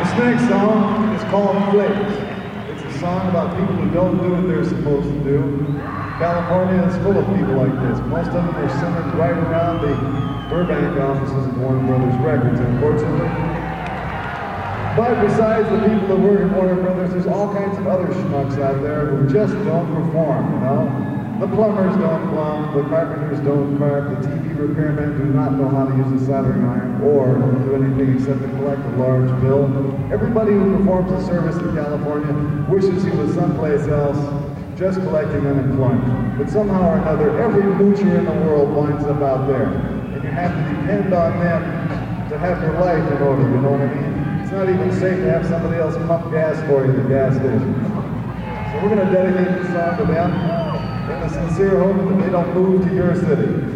This next song is called Flakes. It's a song about people who don't do what they're supposed to do. California is full of people like this. Most of them are centered right around the Burbank offices of Warner Brothers Records, unfortunately. But besides the people that work at Warner Brothers, there's all kinds of other schmucks out there who just don't perform, you know? The plumbers don't plumb, the carpenters don't carp, the TV repairmen do not know how to use a soldering iron or do anything except to collect a large bill. Everybody who performs a service in California wishes he was someplace else, just collecting unemployment. But somehow or another, every moocher in the world winds up out there. And you have to depend on them to have your life in order, you know what I mean? It's not even safe to have somebody else pump gas for you at the gas station. So we're going to dedicate this song to them in the sincere hope that they don't move to your city.